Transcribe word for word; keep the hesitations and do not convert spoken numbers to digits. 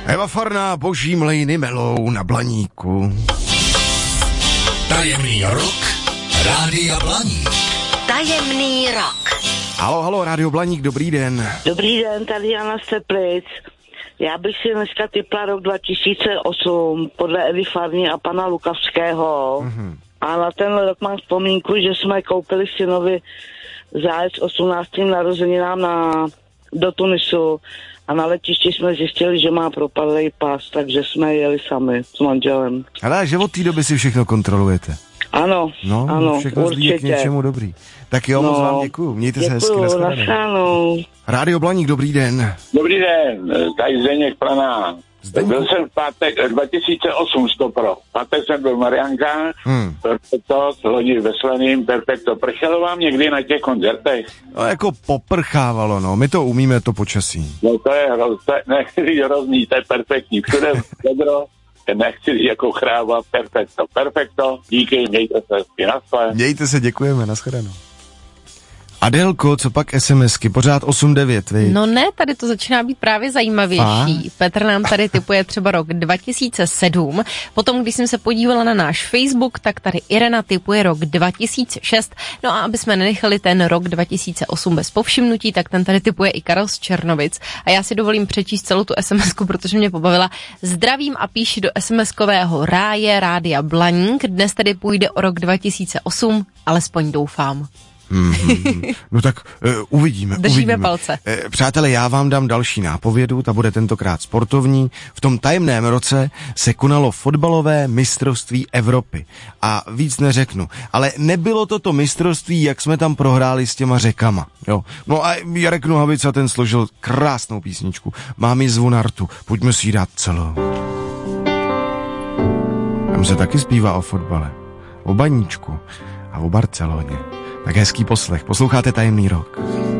Eva Farná, boží mlejny melou na Blaníku. Tajemný rok Rádia Blaník. Tajemný rok. Halo, halo, Rádio Blaník, dobrý den. Dobrý den, tady Jana z Teplic. Já bych si dneska typla rok dva tisíce osm podle Evy Farny a pana Lukavského. Mm-hmm. A na ten rok mám vzpomínku, že jsme koupili synovi zájezd osmnáctým narozeninám na, do Tunisu a na letišti jsme zjistili, že má propadlý pas, takže jsme jeli sami s manželem. Ale že od té doby si všechno kontrolujete. Ano, no, ano, všechno určitě. K něčemu dobrý. Tak jo, no, moc vám děkuju. Mějte děkuju, se hezky, nashledanou. Rádio Blaník, dobrý den. Dobrý den, tady Zdeněk Planá. Byl jsem v pátek dva tisíce osm stopro. V pátek jsem byl v Mariánkách, hmm. Perfecto, lodi ve Slaným, Perfecto. Prchalo vám někdy na těch koncertech? No, jako poprchávalo, no. My to umíme, to počasí. No to je hroz, to je, nechci hrozný, to je perfektní. Všude vedro, nechci jako chráva, perfekto, perfekto. Díky, mějte se hezky, naschle. Mějte se, děkujeme, nashledanou. Adélko, co pak SMSky? Pořád osm devět, vy? No ne, tady to začíná být právě zajímavější. A? Petr nám tady typuje třeba rok dva tisíce sedm. Potom, když jsem se podívala na náš Facebook, tak tady Irena typuje rok dva tisíce šest. No a aby jsme nenechali ten rok dva tisíce osm bez povšimnutí, tak ten tady typuje i Karel z Černovic. A já si dovolím přečíst celou tu SMSku, protože mě pobavila. Zdravím a píši do SMSkového ráje Rádia Blaník. Dnes tedy půjde o rok dva tisíce osm, alespoň doufám. Mm-hmm. No tak uh, uvidíme. Držíme uvidíme. palce. Uh, přátelé, já vám dám další nápovědu, ta bude tentokrát sportovní. V tom tajemném roce se konalo fotbalové mistrovství Evropy. A víc neřeknu. Ale nebylo to to mistrovství, jak jsme tam prohráli s těma řekama. Jo. No a Jarek Nohavica ten složil krásnou písničku. Mám ji zvonartu, pojďme si ji dát celou. Tam se taky zpívá o fotbale. O Baníčku a o Barceloně. Tak hezký poslech. Posloucháte Tajemný rok.